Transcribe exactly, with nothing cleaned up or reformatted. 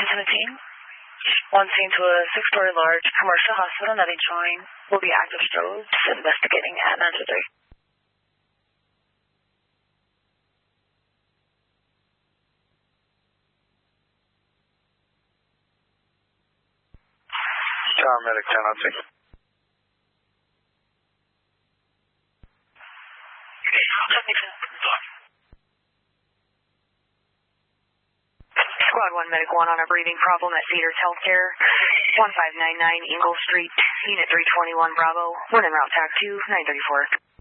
seventeen. One scene to a six-story large commercial hospital in Nutting Join. Will be active strobes investigating at nine two three. Paramedic ten oh six. Squad one, Medic one on a breathing problem at Cedars Healthcare, one five nine nine Ingle Street, Unit three twenty-one Bravo, one en route, T A C two, nine thirty-four.